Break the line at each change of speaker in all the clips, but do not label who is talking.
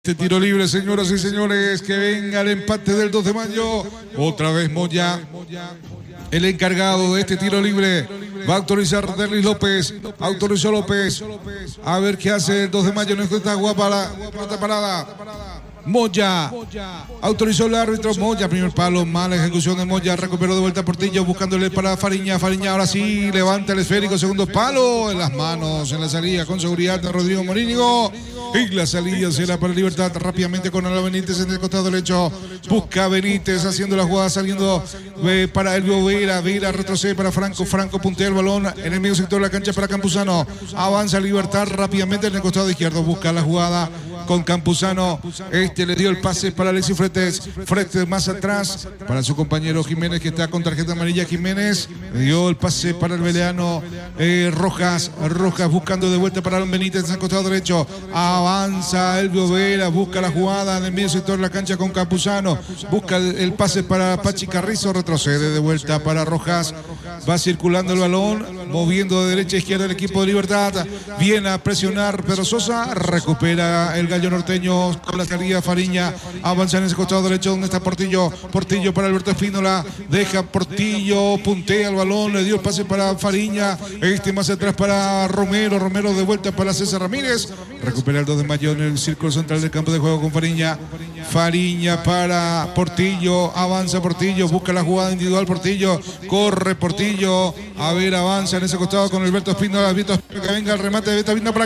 Este tiro libre, señoras y señores, que venga el empate del 2 de mayo. Otra vez Moya, el encargado de este tiro libre. Va a autorizar Derlis López. Autorizó López. A ver qué hace el 2 de mayo. No está guapa la pelota parada. Moya, autorizó el árbitro. Moya, primer palo, mala ejecución de Moya, recuperó de vuelta Portillo, buscándole para Fariña. Fariña ahora sí, levanta el esférico, segundo palo, en las manos, en la salida con seguridad de Rodrigo Morínigo. Y la salida será para Libertad rápidamente con Ala Benítez en el costado derecho. Busca Benítez haciendo la jugada, saliendo para Elvio Vera. Vera retrocede para Franco. Franco puntea el balón en el medio sector de la cancha para Campuzano. Avanza Libertad rápidamente en el costado izquierdo. Busca la jugada con Campuzano. Este le dio el pase para Alexis Fretes. Fretes más atrás para su compañero Jiménez, que está con tarjeta amarilla. Jiménez le dio el pase para el veleano Rojas. Rojas buscando de vuelta para Alan Benítez en el costado derecho. Avanza Elvio Vera, busca la jugada en el medio sector de la cancha con Campuzano. Busca el pase para Pachi Carrizo. Retrocede de vuelta para Rojas. Va circulando el balón, moviendo de derecha a izquierda el equipo de Libertad. Viene a presionar Pedro Sosa. Recupera el gallo norteño con la salida Fariña. Avanza en ese costado derecho donde está Portillo. Portillo para Alberto Espínola. Deja Portillo, puntea el balón, le dio el pase para Fariña. Este más atrás para Romero. Romero de vuelta para César Ramírez. Recupera el 2 de mayo en el círculo central del campo de juego con Fariña. Fariña para Portillo. Avanza Portillo, busca la jugada individual Portillo. Corre Portillo. A ver, avanza en ese costado con Alberto Espínola. Alberto Espínola, que venga el remate de Alberto Espínola para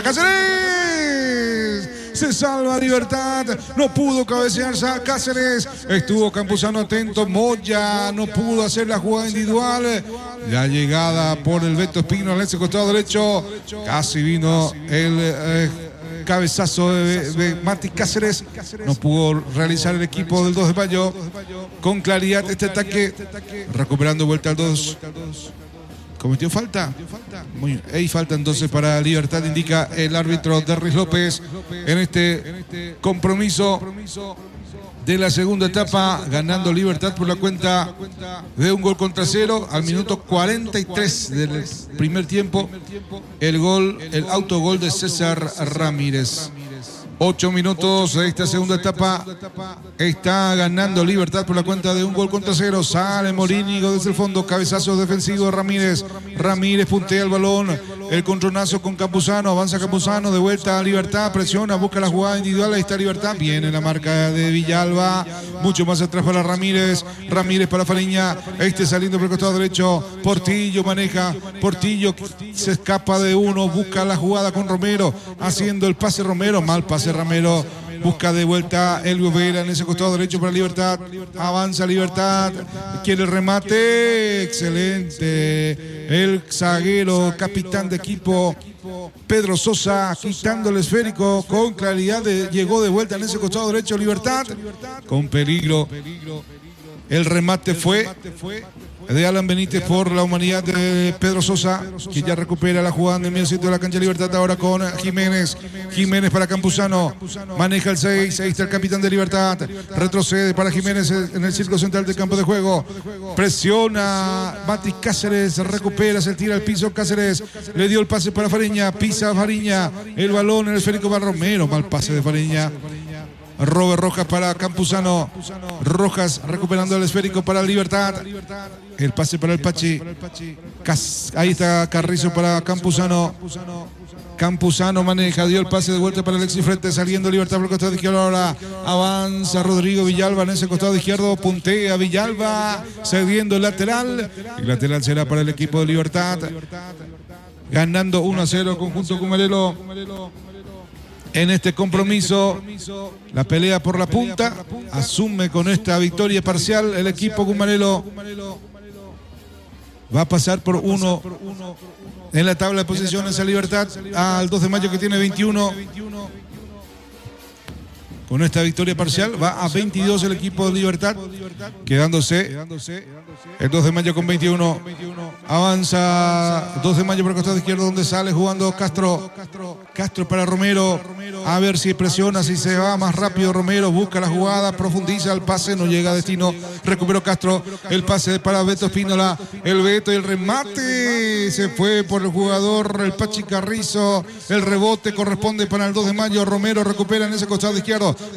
Cáceres. Se salva Libertad, no pudo cabecear Cáceres, estuvo Campuzano atento. Moya no pudo hacer la jugada individual. La llegada por el Beto Espino en ese costado derecho, casi vino el cabezazo de Mati Cáceres. No pudo realizar el equipo del 2 de mayo con claridad este ataque, recuperando vuelta al 2. ¿Cometió falta? Hay falta entonces para Libertad, indica el árbitro Derlis López en este compromiso de la segunda etapa, ganando Libertad por la cuenta de 1-0 al minuto 43 del primer tiempo. El autogol de César Ramírez. 8 minutos de esta segunda etapa. Está ganando Libertad por la cuenta de 1-0. Sale Morínigo desde el fondo. Cabezazo defensivo de Ramírez. Ramírez puntea el balón. El contronazo con Campuzano. Avanza Campuzano de vuelta a Libertad. Presiona, busca la jugada individual. Ahí está Libertad. Viene la marca de Villalba. Mucho más atrás para Ramírez. Ramírez para Fariña. Este saliendo por el costado derecho. Portillo maneja. Portillo se escapa de uno. Busca la jugada con Romero. Haciendo el pase Romero. Mal pase Ramiro. Busca de vuelta Elvio Vera en ese costado derecho para Libertad. Avanza Libertad. Quiere el remate. Excelente. El zaguero, capitán de equipo, Pedro Sosa, quitando el esférico con claridad. Llegó de vuelta en ese costado derecho Libertad. Con peligro. El remate fue de Alan Benítez por la humanidad de Pedro Sosa, que ya recupera la jugada en el medio sitio de la cancha de Libertad. Ahora con Jiménez. Jiménez para Campuzano. Maneja el 6. Ahí está el capitán de Libertad. Retrocede para Jiménez en el círculo central del campo de juego. Presiona Mati Cáceres. Recupera, se tira al piso Cáceres. Le dio el pase para Fariña. Pisa Fariña. El balón en el esférico para Romero. Mal pase de Fariña. Robert Rojas para Campuzano. Rojas recuperando el esférico para Libertad. El pase para el Pachi. Ahí está Carrizo para Campuzano. Campuzano maneja, dio el pase de vuelta para Alexis Fretes, saliendo Libertad por el costado izquierdo. Ahora avanza Rodrigo Villalba en ese costado izquierdo. Puntea Villalba, cediendo el lateral. El lateral será para el equipo de Libertad. Ganando 1-0 conjunto Cumarelo. En este compromiso, la pelea por la punta, asume con esta victoria parcial el equipo Cumarelo. Va a pasar por 1 en la tabla de posiciones a Libertad, al 2 de mayo que tiene 21. Con esta victoria parcial va a 22 el equipo de Libertad, quedándose el 2 de mayo con 21. Avanza 2 de mayo por el costado izquierdo donde sale jugando Castro. Castro para Romero. A ver si presiona, si se va más rápido Romero. Busca la jugada, profundiza el pase, no llega a destino. Recuperó Castro. El pase para Beto Espínola. El Beto y el remate. Se fue por el jugador, el Pachi Carrizo. El rebote corresponde para el 2 de mayo. Romero recupera en ese costado izquierdo.